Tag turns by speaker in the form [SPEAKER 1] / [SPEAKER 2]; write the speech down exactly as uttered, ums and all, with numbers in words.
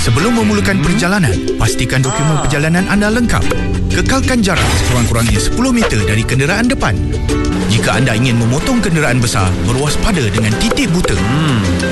[SPEAKER 1] Sebelum memulakan perjalanan, pastikan dokumen perjalanan anda lengkap. Kekalkan jarak sekurang-kurangnya sepuluh meter dari kenderaan depan. Jika anda ingin memotong kenderaan besar, berwaspada dengan titik buta.